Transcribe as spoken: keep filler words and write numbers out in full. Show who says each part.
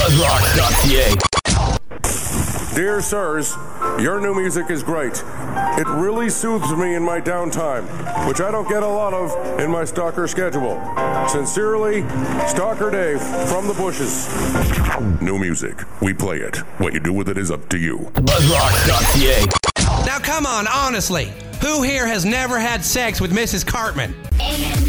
Speaker 1: buzzrock dot c a.
Speaker 2: Dear sirs, your new music is great. It really soothes me in my downtime, which I don't get a lot of in my stalker schedule. Sincerely, Stalker Dave from the bushes. New music. We play it. What you do with it is up to you.
Speaker 1: buzzrock dot c a.
Speaker 3: Now come on, honestly. Who here has never had sex with Missus Cartman?
Speaker 4: Amen.